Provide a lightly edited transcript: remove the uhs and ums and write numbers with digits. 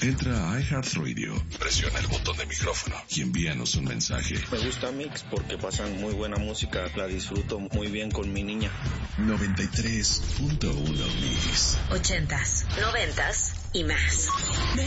Entra a iHeartRadio, presiona el botón de micrófono y envíanos un mensaje. Me gusta Mix porque pasan muy buena música, la disfruto muy bien con mi niña. 93.1 Mix. 80s, 90s y más.